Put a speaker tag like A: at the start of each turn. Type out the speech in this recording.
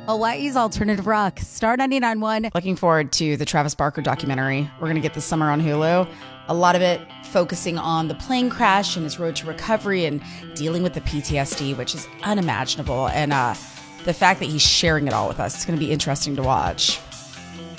A: Hawaii's alternative rock, Star 99.1.
B: Looking forward to the Travis Barker documentary. We're going to get this summer on Hulu. A lot of it focusing on the plane crash and his road to recovery and dealing with the PTSD, which is unimaginable. And the fact that he's sharing it all with us, it's going to be interesting to watch.